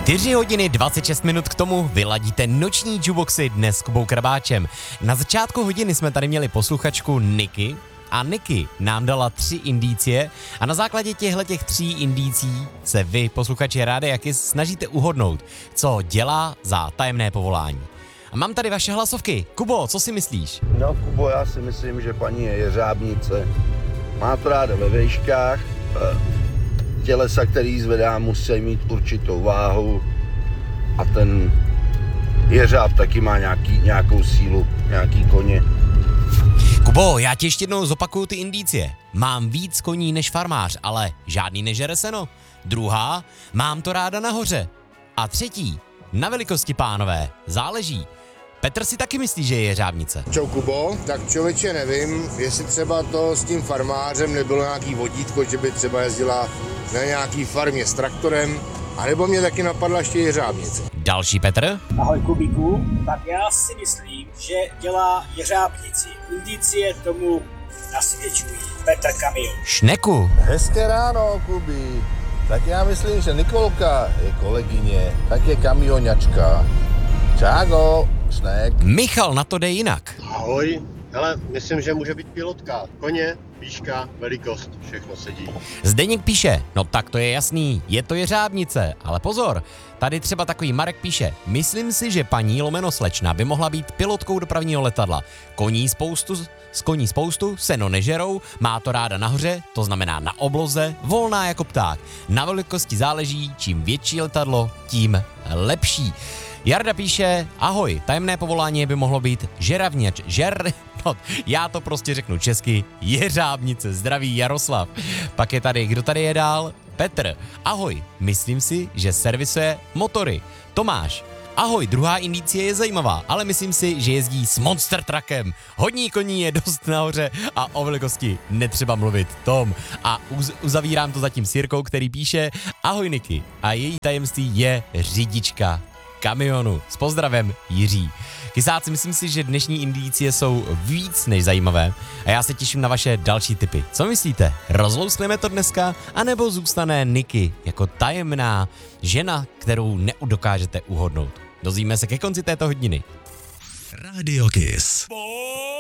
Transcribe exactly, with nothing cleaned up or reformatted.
čtyři hodiny dvacet šest minut k tomu vyladíte noční jukeboxy dnes s Kubou Krabáčem. Na začátku hodiny jsme tady měli posluchačku Niky a Niky nám dala tři indicie a na základě těchto těch tří indicí se vy, posluchači Rádia Kiss, snažíte uhodnout, co dělá za tajemné povolání. A mám tady vaše hlasovky. Kubo, co si myslíš? No, Kubo, já si myslím, že paní je jeřábnice. Má to ráda ve vejškách. Tělesa, který zvedá, musí mít určitou váhu. A ten jeřáb taky má nějaký, nějakou sílu, nějaký koně. Kubo, já ti ještě jednou zopakuju ty indicie. Mám víc koní než farmář, ale žádný nežere seno. Druhá, mám to ráda nahoře. A třetí, na velikosti, pánové, záleží. Petr si taky myslí, že je jeřábnice. Čau Kubo, tak člověče nevím, jestli třeba to s tím farmářem nebylo nějaký vodítko, že by třeba jezdila na nějaký farmě s traktorem, anebo mě taky napadla ještě jeřábnice. Další Petr. Ahoj Kubíku, tak já si myslím, že dělá jeřábnici. Indicie tomu nasvědčují. Petr Kamion. Šneku. Hezké ráno, Kubí. Tak já myslím, že Nikolka je kolegyně, tak je kamioňačka. Čágo, Šnek. Michal na to jde jinak. Ahoj, hele, myslím, že může být pilotka. Koně, výška, velikost, všechno sedí. Zdeněk píše, no tak to je jasný, je to jeřábnice, ale pozor, tady třeba takový Marek píše, myslím si, že paní lomeno slečna by mohla být pilotkou dopravního letadla. Koní spoustu, z koní spoustu, seno nežerou, má to ráda nahoře, to znamená na obloze, volná jako pták. Na velikosti záleží, čím větší letadlo, tím lepší. Jarda píše, ahoj, tajemné povolání by mohlo být žeravněč, žer... No, já to prostě řeknu česky, jeřábnice, zdraví Jaroslav. Pak je tady, kdo tady je dál? Petr, ahoj, myslím si, že servisuje motory. Tomáš, ahoj, druhá indicie je zajímavá, ale myslím si, že jezdí s monster truckem. Hodní koní je dost nahoře a o velikosti netřeba mluvit. Tom. A uz- uzavírám to zatím s Jirkou, který píše, ahoj Niky, a její tajemství je řidička kamionu. S pozdravem, Jiří. Kysáci, myslím si, že dnešní indicie jsou víc než zajímavé a já se těším na vaše další tipy. Co myslíte? Rozlouskneme to dneska, anebo zůstane Niky jako tajemná žena, kterou neudokážete uhodnout? Dozvíme se ke konci této hodiny. Radio Kiss.